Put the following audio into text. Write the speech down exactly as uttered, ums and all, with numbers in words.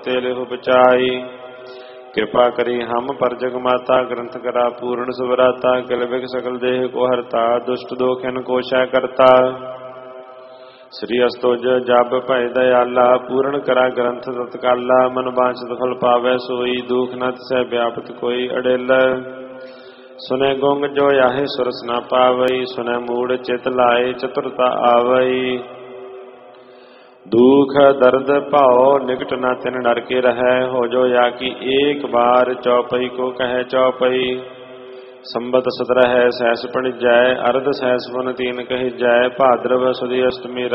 ते लिहु बचाई। कृपा करी हम पर जग माता, ग्रंथ करा पूर्ण सुभराता। किल बिग सकल देह को हरता, दुष्ट दोखिन को शय करता। श्री अस्तोज जब भय दयाला, पूर्ण करा ग्रंथ तत्काला। मन वांछित फल पावै सोई, दुख न तिसै व्यापत कोई अडेल। सुनै गुंग जो याहे सुरस न पावई, सुनै मूढ़ चित लाए चतुरता आवई। दुख दर्द भाओ निकट न तिन डर के रहै, हो जो या कि एक बार चौपई को कहे चौपई। संबत सत्रह सहस पणिजै, अर्ध सहस पुन तीन कहिजै। भाद्रव सुदी अष्टमी